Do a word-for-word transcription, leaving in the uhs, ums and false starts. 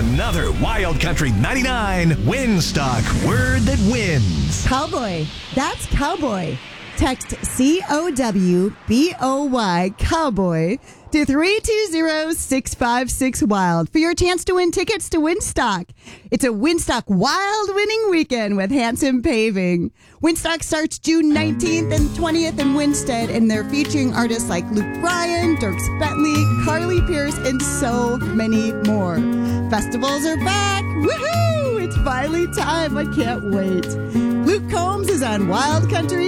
another Wild Country ninety-nine Winstock Word That Wins. Cowboy. That's cowboy. Text C O W B O Y, cowboy, to three two zero six five six wild for your chance to win tickets to Winstock. It's a Winstock Wild winning weekend with Hanson Paving. Winstock starts June nineteenth and twentieth in Winstead, and they're featuring artists like Luke Bryan, Dierks Bentley, Carly Pearce, and so many more. Festivals are back. Woohoo! It's finally time. I can't wait. Luke Combs is on Wild Country